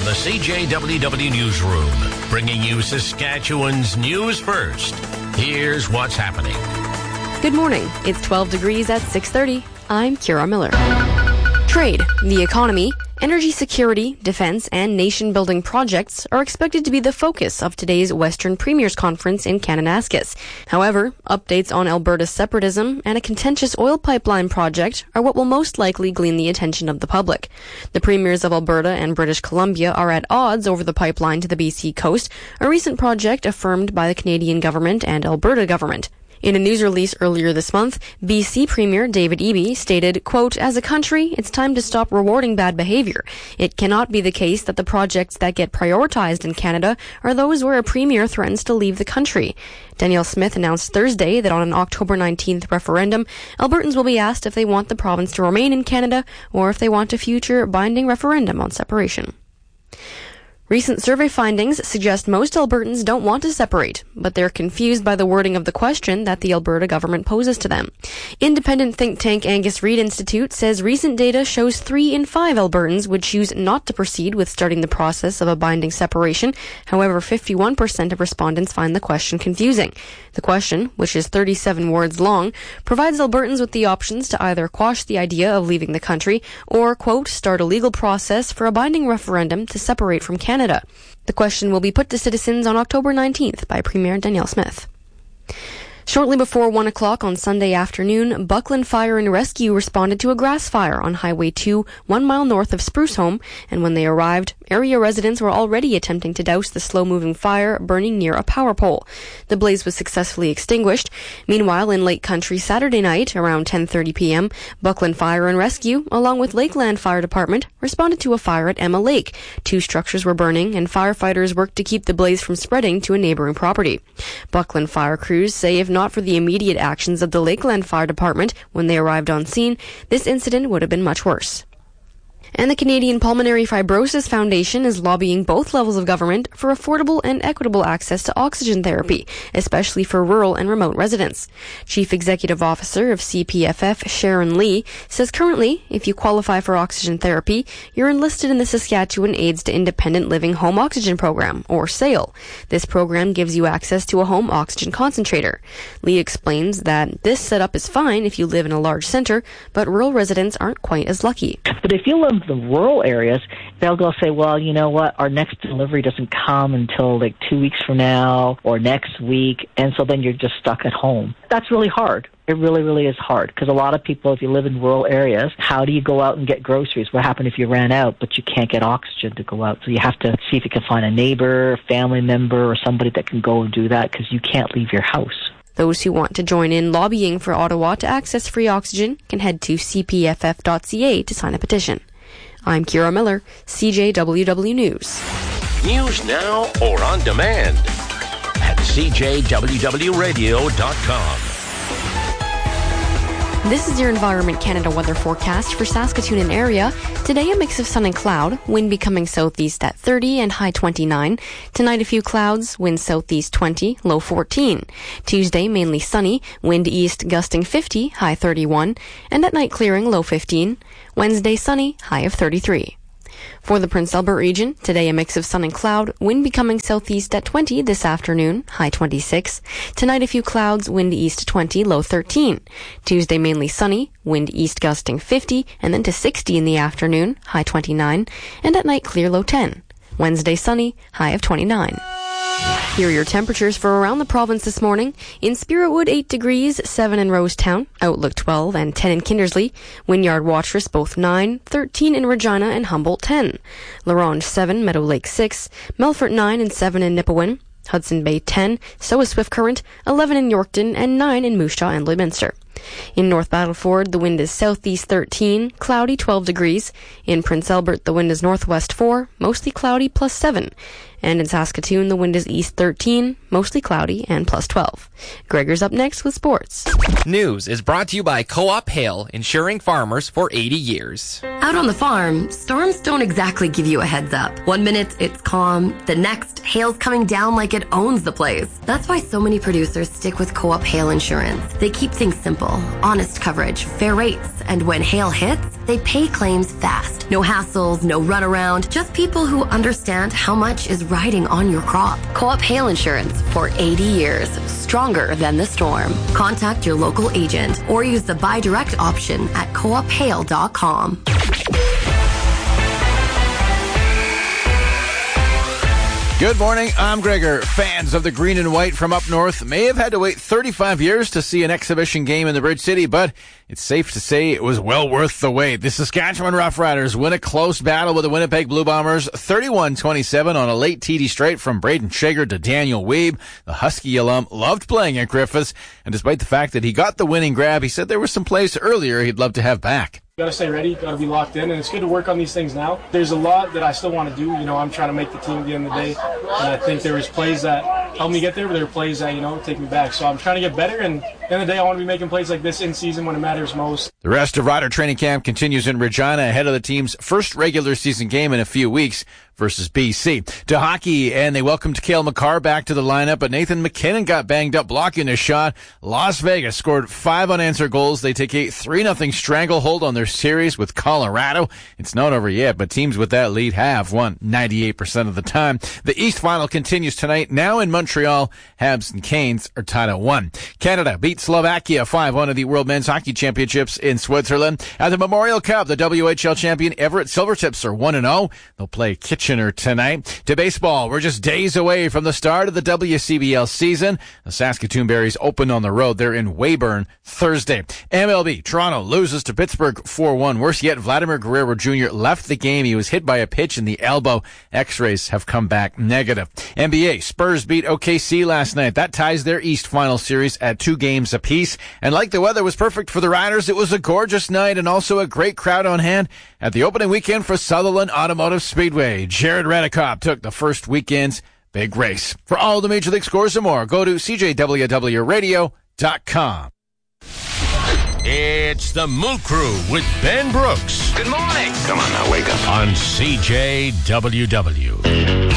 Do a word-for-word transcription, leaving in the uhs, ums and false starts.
the C J W W Newsroom, bringing you Saskatchewan's news first. Here's what's happening. Good morning. It's twelve degrees at six thirty. I'm Kira Miller. Trade, the economy, energy security, defense, and nation-building projects are expected to be the focus of today's Western Premiers Conference in Kananaskis. However, updates on Alberta's separatism and a contentious oil pipeline project are what will most likely glean the attention of the public. The premiers of Alberta and British Columbia are at odds over the pipeline to the B C coast, a recent project affirmed by the Canadian government and Alberta government. In a news release earlier this month, B C Premier David Eby stated, quote, "As a country, it's time to stop rewarding bad behaviour. It cannot be the case that the projects that get prioritised in Canada are those where a premier threatens to leave the country." Danielle Smith announced Thursday that on an October nineteenth referendum, Albertans will be asked if they want the province to remain in Canada or if they want a future binding referendum on separation. Recent survey findings suggest most Albertans don't want to separate, but they're confused by the wording of the question that the Alberta government poses to them. Independent think tank Angus Reid Institute says recent data shows three in five Albertans would choose not to proceed with starting the process of a binding separation. However, fifty-one percent of respondents find the question confusing. The question, which is thirty-seven words long, provides Albertans with the options to either quash the idea of leaving the country or, quote, start a legal process for a binding referendum to separate from Canada. Canada. The question will be put to citizens on October nineteenth by Premier Danielle Smith. Shortly before one o'clock on Sunday afternoon, Buckland Fire and Rescue responded to a grass fire on Highway two, one mile north of Spruce Home, and when they arrived, area residents were already attempting to douse the slow-moving fire burning near a power pole. The blaze was successfully extinguished. Meanwhile, in Lake Country Saturday night, around ten thirty p.m., Buckland Fire and Rescue, along with Lakeland Fire Department, responded to a fire at Emma Lake. Two structures were burning, and firefighters worked to keep the blaze from spreading to a neighboring property. Buckland fire crews say if not for the immediate actions of the Lakeland Fire Department when they arrived on scene, this incident would have been much worse. And the Canadian Pulmonary Fibrosis Foundation is lobbying both levels of government for affordable and equitable access to oxygen therapy, especially for rural and remote residents. Chief Executive Officer of C P F F, Sharon Lee, says currently, if you qualify for oxygen therapy, you're enlisted in the Saskatchewan AIDS to Independent Living Home Oxygen Program, or SAIL. This program gives you access to a home oxygen concentrator. Lee explains that this setup is fine if you live in a large centre, but rural residents aren't quite as lucky. But if you live in the rural areas, they'll go say, well, you know what, our next delivery doesn't come until like two weeks from now or next week, and so then you're just stuck at home. That's really hard. It really, really is hard, because a lot of people, if you live in rural areas, how do you go out and get groceries? What happened if you ran out, but you can't get oxygen to go out? So you have to see if you can find a neighbor, family member, or somebody that can go and do that, because you can't leave your house. Those who want to join in lobbying for Ottawa to access free oxygen can head to c p f f dot c a to sign a petition. I'm Kira Miller, C J W W News. News now or on demand at c j w w radio dot com. This is your Environment Canada weather forecast for Saskatoon and area. Today, a mix of sun and cloud, wind becoming southeast at thirty and high twenty-nine. Tonight, a few clouds, wind southeast twenty, low fourteen. Tuesday, mainly sunny, wind east gusting fifty, high thirty-one. And at night, clearing, low fifteen. Wednesday, sunny, high of thirty-three. For the Prince Albert region, today a mix of sun and cloud, wind becoming southeast at twenty this afternoon, high twenty-six. Tonight a few clouds, wind east twenty, low thirteen. Tuesday mainly sunny, wind east gusting fifty, and then to sixty in the afternoon, high twenty-nine. And at night clear, low ten. Wednesday sunny, high of twenty-nine. Here are your temperatures for around the province this morning. In Spiritwood, eight degrees, seven in Rosetown, Outlook twelve, and ten in Kindersley. Wynyard Watrous, both nine, thirteen in Regina, and Humboldt ten. La Ronge, seven, Meadow Lake, six, Melfort, nine, and seven in Nipawin. Hudson Bay, ten, so is Swift Current, eleven in Yorkton, and nine in Moose Jaw and Lloydminster. In North Battleford, the wind is southeast thirteen, cloudy twelve degrees. In Prince Albert, the wind is northwest four, mostly cloudy plus seven. And in Saskatoon, the wind is east thirteen, mostly cloudy and plus twelve. Gregor's up next with sports. News is brought to you by Co-op Hail, insuring farmers for eighty years. Out on the farm, storms don't exactly give you a heads up. One minute it's calm, the next hail's coming down like it owns the place. That's why so many producers stick with Co-op Hail Insurance. They keep things simple. reliable, honest coverage, fair rates, and when hail hits, they pay claims fast. No hassles, no runaround, just people who understand how much is riding on your crop. Co-op Hail Insurance for eighty years, stronger than the storm. Contact your local agent or use the buy direct option at co op hail dot com. Good morning, I'm Gregor. Fans of the green and white from up north may have had to wait thirty-five years to see an exhibition game in the Bridge City, but it's safe to say it was well worth the wait. The Saskatchewan Roughriders win a close battle with the Winnipeg Blue Bombers, thirty-one twenty-seven on a late T D straight from Braden Shager to Daniel Weeb. The Husky alum loved playing at Griffiths, and despite the fact that he got the winning grab, he said there were some plays earlier he'd love to have back. Got to stay ready, got to be locked in, and it's good to work on these things now. There's a lot that I still want to do. You know, I'm trying to make the team at the end of the day, and I think there was plays that helped me get there, but there were plays that, you know, take me back. So I'm trying to get better, and at the end of the day, I want to be making plays like this in season when it matters most. The rest of Rider training camp continues in Regina ahead of the team's first regular season game in a few weeks versus B C. To hockey, and they welcomed Cale Makar back to the lineup, but Nathan McKinnon got banged up blocking a shot. Las Vegas scored five unanswered goals. They take a three nothing stranglehold on their series with Colorado. It's not over yet, but teams with that lead have won ninety-eight percent of the time. The East Final continues tonight. Now in Montreal, Habs and Canes are tied at one. Canada beat Slovakia five one at the World Men's Hockey Championships in Switzerland. At the Memorial Cup, the W H L champion Everett Silvertips are one and oh. They'll play Kitchener tonight. To baseball, we're just days away from the start of the W C B L season. The Saskatoon Berries open on the road. They're in Weyburn Thursday. M L B, Toronto loses to Pittsburgh four one. Worse yet, Vladimir Guerrero Junior left the game. He was hit by a pitch in the elbow. X-rays have come back negative. N B A, Spurs beat O K C last night. That ties their East Final series at two games apiece. And like the weather was perfect for the Riders, it was a gorgeous night and also a great crowd on hand at the opening weekend for Sutherland Automotive Speedway. Jared Redekop took the first weekend's big race. For all the Major League scores and more, go to C J W W radio dot com. It's the Moon Crew with Ben Brooks. Good morning. Come on now, wake up. On C J W W.